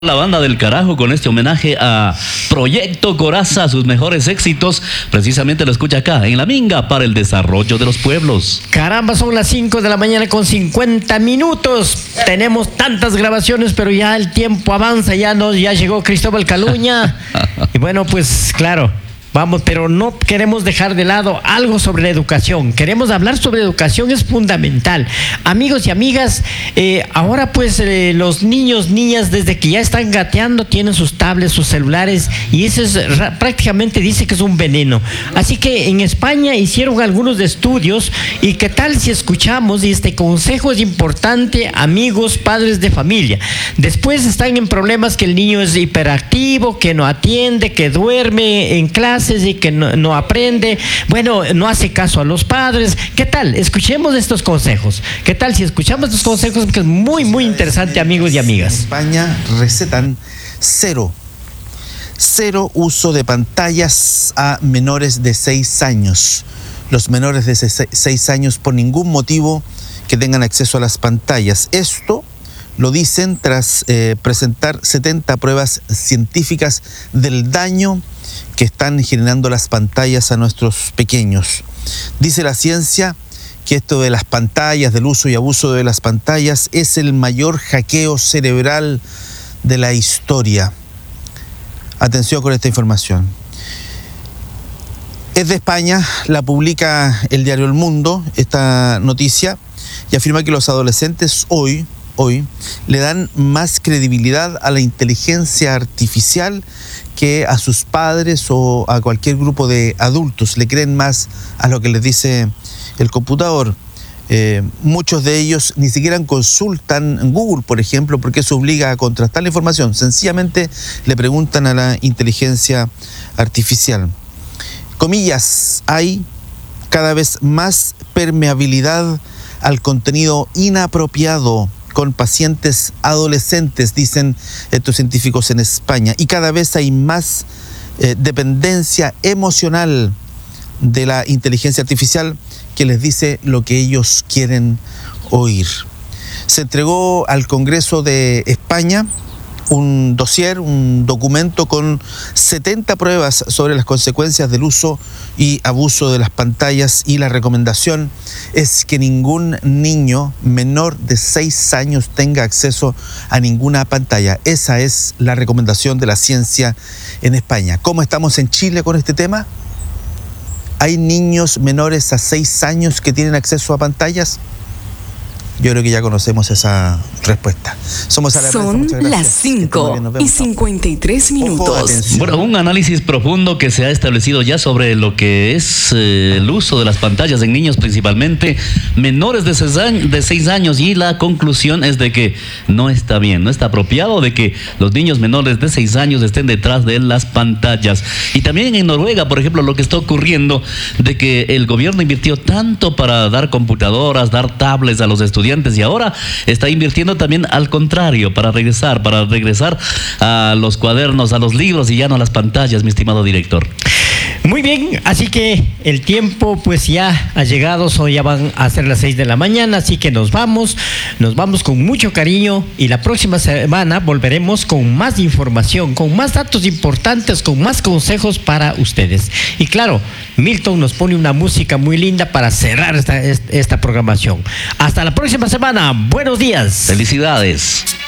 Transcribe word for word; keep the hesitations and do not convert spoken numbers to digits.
La banda del carajo con este homenaje a Proyecto Coraza, sus mejores éxitos, precisamente lo escucha acá, en La Minga, para el desarrollo de los pueblos. Caramba, son las cinco de la mañana con cincuenta minutos. Tenemos tantas grabaciones, pero ya el tiempo avanza, ya nos, ya llegó Cristóbal Caluña. Y bueno, pues claro, vamos, pero no queremos dejar de lado algo sobre la educación. Queremos hablar sobre educación, es fundamental. Amigos y amigas, eh, ahora pues eh, los niños, niñas, desde que ya están gateando, tienen sus tablets, sus celulares, y eso es, prácticamente dice que es un veneno. Así que en España hicieron algunos estudios, y qué tal si escuchamos, y este consejo es importante, amigos, padres de familia. Después están en problemas que el niño es hiperactivo, que no atiende, que duerme en clase, y que no, no aprende, bueno, no hace caso a los padres. ¿Qué tal? Escuchemos estos consejos. ¿Qué tal si escuchamos estos consejos? Que es muy, muy interesante, amigos y amigas. En España recetan cero, cero uso de pantallas a menores de seis años. Los menores de seis años, por ningún motivo que tengan acceso a las pantallas. Esto lo dicen tras eh, presentar setenta pruebas científicas del daño que están generando las pantallas a nuestros pequeños. Dice la ciencia que esto de las pantallas, del uso y abuso de las pantallas, es el mayor hackeo cerebral de la historia. Atención con esta información. Es de España, la publica el diario El Mundo, esta noticia, y afirma que los adolescentes hoy, hoy, le dan más credibilidad a la inteligencia artificial que a sus padres o a cualquier grupo de adultos. Le creen más a lo que les dice el computador. Eh, muchos de ellos ni siquiera consultan Google, por ejemplo, porque eso obliga a contrastar la información. Sencillamente le preguntan a la inteligencia artificial. Comillas, hay cada vez más permeabilidad al contenido inapropiado con pacientes adolescentes, dicen estos científicos en España, y cada vez hay más eh, dependencia emocional de la inteligencia artificial que les dice lo que ellos quieren oír. Se entregó al Congreso de España un dossier, un documento con setenta pruebas sobre las consecuencias del uso y abuso de las pantallas, y la recomendación es que ningún niño menor de seis años tenga acceso a ninguna pantalla. Esa es la recomendación de la ciencia en España. ¿Cómo estamos en Chile con este tema? ¿Hay niños menores a seis años que tienen acceso a pantallas? Yo creo que ya conocemos esa respuesta. Somos a la Son las cinco y cincuenta y tres minutos. Bueno, un análisis profundo que se ha establecido ya sobre lo que es eh, el uso de las pantallas en niños, principalmente menores de seis años, de seis años, y la conclusión es de que no está bien, no está apropiado de que los niños menores de seis años estén detrás de las pantallas. Y también en Noruega, por ejemplo, lo que está ocurriendo de que el gobierno invirtió tanto para dar computadoras, dar tablets a los estudiantes, y ahora está invirtiendo también al contrario, para regresar, para regresar a los cuadernos, a los libros y ya no a las pantallas, mi estimado director. Muy bien, así que el tiempo pues ya ha llegado, hoy ya van a ser las seis de la mañana, así que nos vamos, nos vamos con mucho cariño, y la próxima semana volveremos con más información, con más datos importantes, con más consejos para ustedes. Y claro, Milton nos pone una música muy linda para cerrar esta, esta programación. Hasta la próxima semana, buenos días. Felicidades.